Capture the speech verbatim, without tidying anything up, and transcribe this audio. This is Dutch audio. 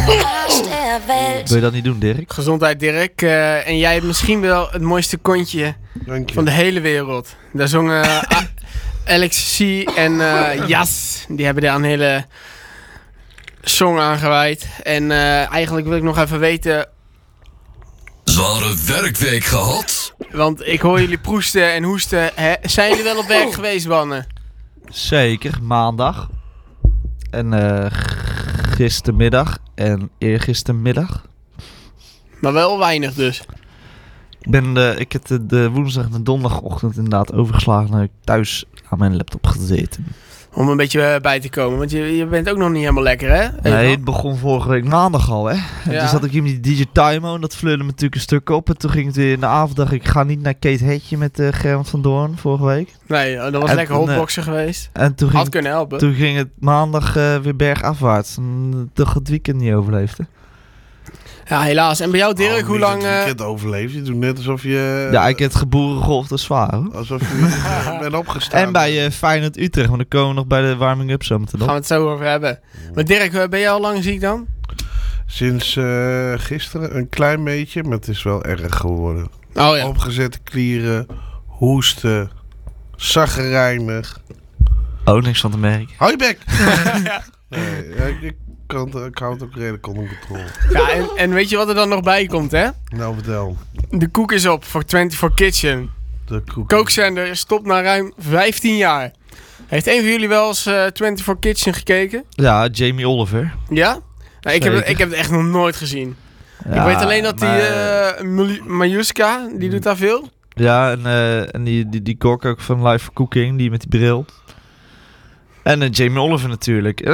Wil je dat niet doen, Dirk? Gezondheid, Dirk. Uh, en jij hebt misschien wel het mooiste kontje van de hele wereld. Daar zongen uh, Alex C. en uh, Jas. Die hebben daar een hele song aan gewijd. En uh, eigenlijk wil ik nog even weten... Zware werkweek gehad? Want ik hoor jullie proesten en hoesten. Hè? Zijn jullie wel op werk geweest, mannen? Zeker, maandag. En uh, gistermiddag en eergistermiddag. Maar wel weinig dus. Ik, ben de, ik heb de, de woensdag en de donderdagochtend inderdaad overgeslagen en heb ik thuis aan mijn laptop gezeten. Om een beetje bij te komen, want je, je bent ook nog niet helemaal lekker, hè? Even nee, het begon vorige week maandag al, hè? Ja. En toen zat ik hier met die D J Timo en dat fleurde me natuurlijk een stuk op. En toen ging het weer in de avond, dacht ik, ik ga niet naar Kate Hetje met uh, Gerrit van Doorn vorige week. Nee, dat was en lekker hotboxen uh, geweest. En toen ging, had kunnen helpen. Toen ging het maandag uh, weer bergafwaarts. En toch het weekend niet overleefde. Ja, helaas. En bij jou, Dirk, oh, hoe lang... Het weekend uh... overleefd. Je doet net alsof je... Ja, ik heb het geboerengolf, dat is zwaar, hoor. Alsof je bent opgestaan. En bij uh, Feyenoord Utrecht, want dan komen we nog bij de warming-up zo meteen op. Gaan we het zo over hebben. Maar Dirk, ben jij al lang ziek dan? Sinds uh, gisteren een klein beetje, maar het is wel erg geworden. Oh ja. Opgezette klieren, hoesten, zaggerijnig. Oh, niks van te merken. Hou je bek! ja. Nee, ja, ik, kan, ik hou het ook redelijk onder controle. Ja, en, en weet je wat er dan nog bij komt, hè? Nou, vertel. De koek is op voor twenty-four Kitchen. De koek. Kookzender stopt na ruim vijftien jaar. Heeft een van jullie wel eens uh, twenty-four Kitchen gekeken? Ja, Jamie Oliver. Ja? Nou, ik, heb het, ik heb het echt nog nooit gezien. Ja, ik weet alleen dat die uh, Majuska, die doet daar veel. Ja, en, uh, en die, die, die kok ook van Live for Cooking, die met die bril. En uh, Jamie Oliver natuurlijk. Uh,